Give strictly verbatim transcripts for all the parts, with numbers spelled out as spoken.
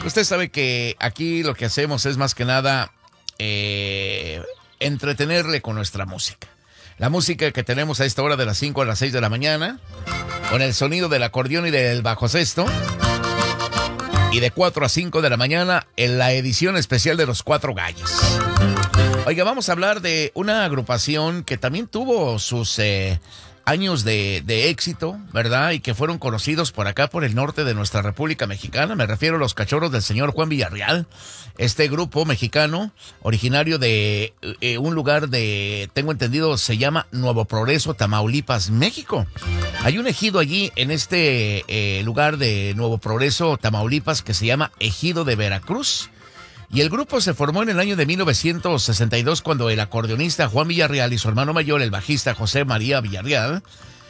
Usted sabe que aquí lo que hacemos es más que nada eh, entretenerle con nuestra música. La música que tenemos a esta hora de las cinco a las seis de la mañana, con el sonido del acordeón y del bajo sexto. Y de cuatro a cinco de la mañana en la edición especial de Los Cuatro Gallos. Oiga, vamos a hablar de una agrupación que también tuvo sus eh, años de, de éxito, ¿verdad? Y que fueron conocidos por acá, por el norte de nuestra República Mexicana. Me refiero a los Cachorros del señor Juan Villarreal. Este grupo mexicano, originario de eh, un lugar de, tengo entendido, se llama Nuevo Progreso, Tamaulipas, México. Hay un ejido allí en este eh, lugar de Nuevo Progreso, Tamaulipas, que se llama Ejido de Veracruz. Y el grupo se formó en el año de mil novecientos sesenta y dos cuando el acordeonista Juan Villarreal y su hermano mayor, el bajista José María Villarreal,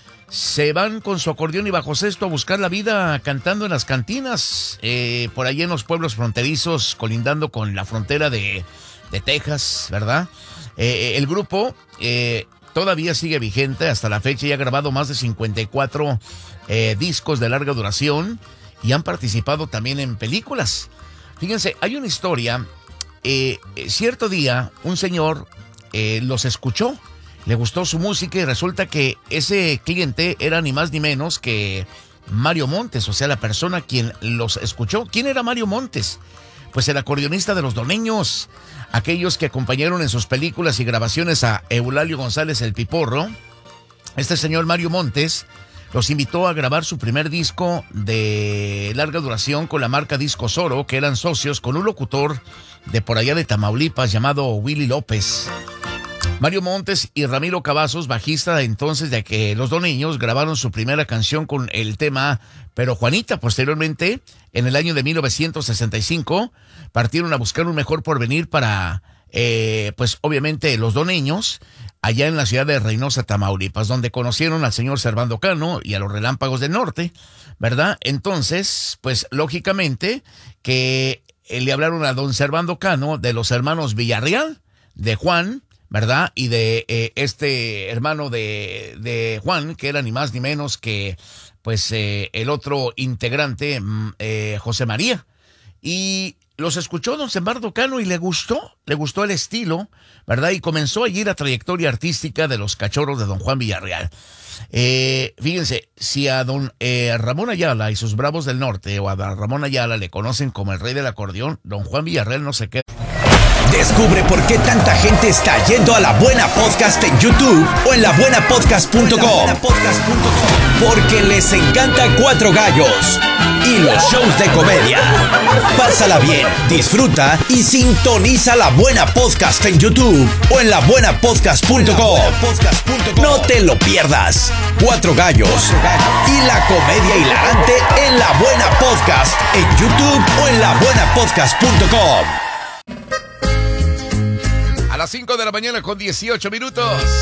se van con su acordeón y bajo sexto a buscar la vida cantando en las cantinas, eh, por allí en los pueblos fronterizos, colindando con la frontera de, de Texas, ¿verdad? Eh, el grupo eh, todavía sigue vigente hasta la fecha y ha grabado más de cincuenta y cuatro eh, discos de larga duración y han participado también en películas. Fíjense, hay una historia, eh, cierto día un señor eh, los escuchó, le gustó su música y resulta que ese cliente era ni más ni menos que Mario Montes, o sea, la persona quien los escuchó. ¿Quién era Mario Montes? Pues el acordeonista de Los Doneños, aquellos que acompañaron en sus películas y grabaciones a Eulalio González el Piporro. Este señor Mario Montes los invitó a grabar su primer disco de larga duración con la marca Discos Oro, que eran socios con un locutor de por allá de Tamaulipas llamado Willy López. Mario Montes y Ramiro Cavazos, bajista entonces de que Los Doneños, grabaron su primera canción con el tema Pero Juanita. Posteriormente, en el año de mil novecientos sesenta y cinco, partieron a buscar un mejor porvenir para, eh, pues obviamente, Los Doneños, allá en la ciudad de Reynosa, Tamaulipas, donde conocieron al señor Servando Cano y a los Relámpagos del Norte, ¿verdad? Entonces, pues lógicamente que eh, le hablaron a don Servando Cano de los hermanos Villarreal, de Juan, ¿verdad? Y de eh, este hermano de, de Juan, que era ni más ni menos que pues eh, el otro integrante, eh, José María. Y los escuchó don Servando Cano y le gustó, le gustó el estilo, ¿verdad? Y comenzó allí la trayectoria artística de los Cachorros de don Juan Villarreal. Eh, fíjense, si a don eh, Ramón Ayala y sus Bravos del Norte, o a don Ramón Ayala le conocen como el rey del acordeón, don Juan Villarreal no se queda. Descubre por qué tanta gente está yendo a La Buena Podcast en YouTube o en la buena podcast punto com. Porque les encanta Cuatro Gallos y los shows de comedia. Pásala bien, disfruta y sintoniza La Buena Podcast en YouTube o en la buena podcast punto com. No te lo pierdas. Cuatro Gallos y la comedia hilarante en La Buena Podcast en YouTube o en la buena podcast punto com. A las cinco de la mañana con dieciocho minutos.